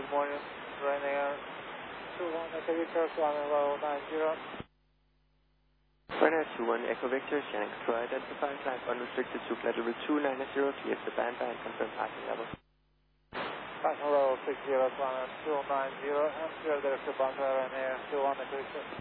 good morning. Ryanair 21 Echo Victor, climbing level 90. Ryanair 21 Echo Victor, Shannon Control identified, climb unrestricted to flight level 290, clear the band, confirm passing level. Passing level 60, climbing 290, and clear director bound to Ryanair 21 Echo Victor.